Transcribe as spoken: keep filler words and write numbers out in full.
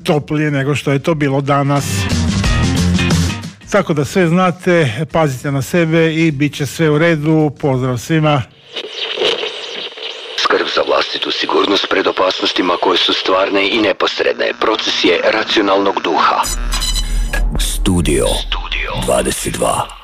toplije nego što je to bilo danas. Tako da sve znate, pazite na sebe i bit će sve u redu. Pozdrav svima. Skrb za vlastitu sigurnost pred opasnostima koje su stvarne i neposredne. Proces je racionalnog duha. Studio, Studio dvadeset dva.